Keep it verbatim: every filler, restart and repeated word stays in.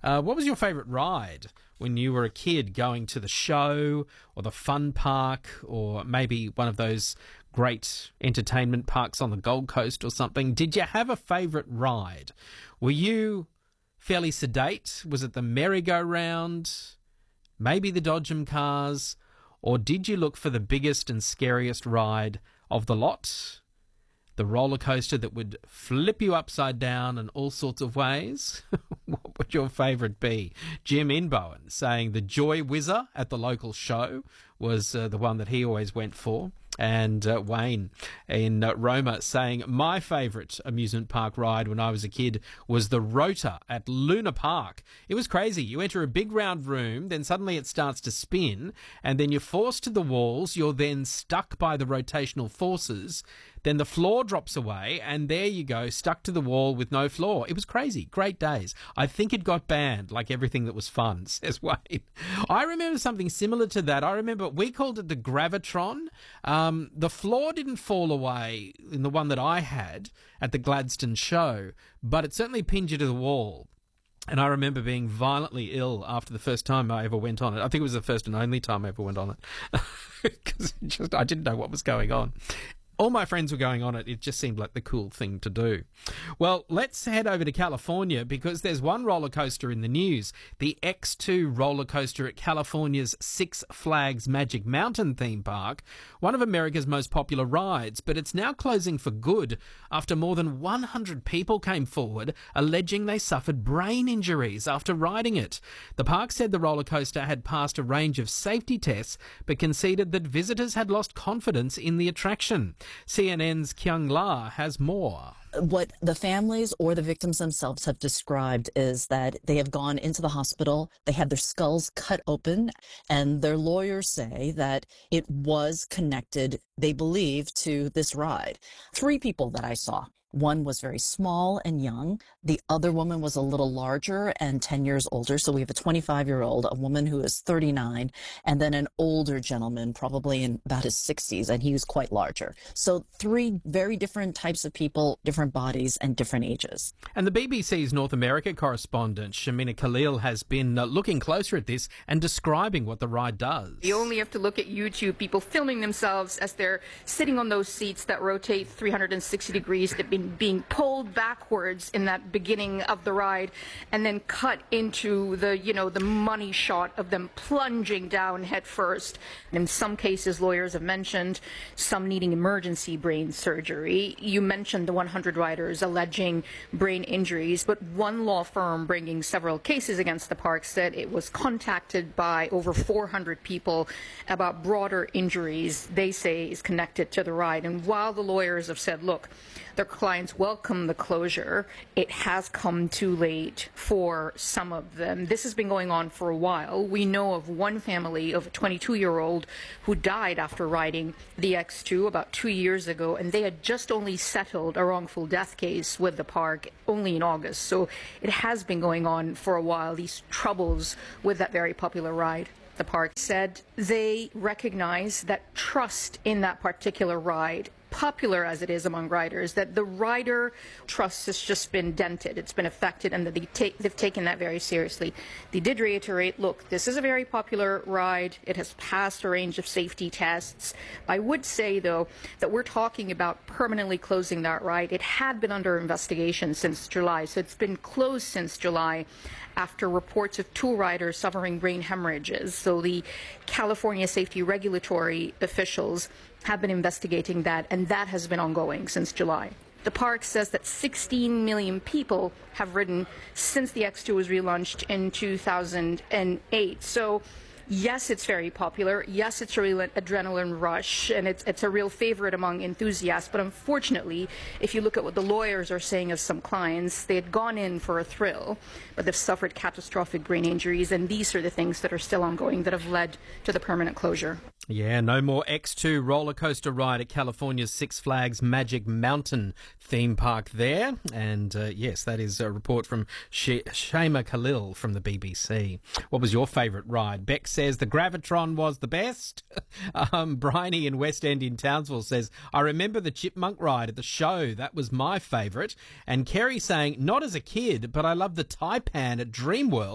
Uh, what was your favourite ride when you were a kid, going to the show or the fun park or maybe one of those great entertainment parks on the Gold Coast or something? Did you have a favourite ride? Were you fairly sedate? Was it the merry-go-round? Maybe the Dodgem cars? Or did you look for the biggest and scariest ride of the lot? The roller coaster that would flip you upside down in all sorts of ways? What would your favourite be? Jim Inbowen saying the Joy Whizzer at the local show was uh, the one that he always went for. And uh, Wayne in uh, Roma saying my favourite amusement park ride when I was a kid was the Rotor at Luna Park. It was crazy. You enter a big round room, then suddenly it starts to spin, and then you're forced to the walls. You're then stuck by the rotational forces. Then the floor drops away, and there you go, stuck to the wall with no floor. It was crazy. Great days. I think it got banned, like everything that was fun, says Wayne. I remember something similar to that. I remember we called it the Gravitron. Um, the floor didn't fall away in the one that I had at the Gladstone show, but it certainly pinned you to the wall. And I remember being violently ill after the first time I ever went on it. I think it was the first and only time I ever went on it, because just I didn't know what was going on. All my friends were going on it. It just seemed like the cool thing to do. Well, let's head over to California because there's one roller coaster in the news. The X two roller coaster at California's Six Flags Magic Mountain theme park, one of America's most popular rides, but it's now closing for good after more than one hundred people came forward alleging they suffered brain injuries after riding it. The park said the roller coaster had passed a range of safety tests, but conceded that visitors had lost confidence in the attraction. C N N's Kyung La has more. What the families or the victims themselves have described is that they have gone into the hospital, they had their skulls cut open, and their lawyers say that it was connected, they believe, to this ride. Three people that I saw. One was very small and young. The other woman was a little larger and ten years older. So we have a twenty-five-year-old, a woman who is thirty-nine, and then an older gentleman, probably in about his sixties, and he was quite larger. So three very different types of people, different bodies, and different ages. And the B B C's North America correspondent, Shamina Khalil, has been uh, looking closer at this and describing what the ride does. You only have to look at YouTube, people filming themselves as they're sitting on those seats that rotate three hundred sixty degrees. They've been being pulled backwards in that beginning of the ride and then cut into the, you know, the money shot of them plunging down head first. In some cases, lawyers have mentioned some needing emergency brain surgery. You mentioned the one hundred riders alleging brain injuries, but one law firm bringing several cases against the park said it was contacted by over four hundred people about broader injuries they say is connected to the ride. And while the lawyers have said, look, their clients welcome the closure, it has come too late for some of them. This has been going on for a while. We know of one family of a twenty-two-year-old who died after riding the X two about two years ago, and they had just only settled a wrongful death case with the park only in August. So it has been going on for a while, these troubles with that very popular ride. The park said they recognize that trust in that particular ride, popular as it is among riders, that the rider trust has just been dented, it's been affected, and that they take, they've taken that very seriously. They did reiterate, look, this is a very popular ride, it has passed a range of safety tests. I would say, though, that we're talking about permanently closing that ride. It had been under investigation since July, so it's been closed since July after reports of two riders suffering brain hemorrhages. So the California safety regulatory officials have been investigating that, and that has been ongoing since July. The park says that sixteen million people have ridden since the X two was relaunched in two thousand eight. So yes, it's very popular. Yes, it's a real adrenaline rush, and it's, it's a real favorite among enthusiasts. But unfortunately, if you look at what the lawyers are saying of some clients, they had gone in for a thrill, but they've suffered catastrophic brain injuries, and these are the things that are still ongoing that have led to the permanent closure. Yeah, no more X two roller coaster ride at California's Six Flags Magic Mountain theme park there. And uh, yes, that is a report from Sh- Shama Khalil from the B B C. What was your favourite ride? Beck says the Gravitron was the best. um, Bryony in West End in Townsville says, I remember the Chipmunk ride at the show. That was my favourite. And Kerry saying, not as a kid, but I love the Taipan at Dreamworld.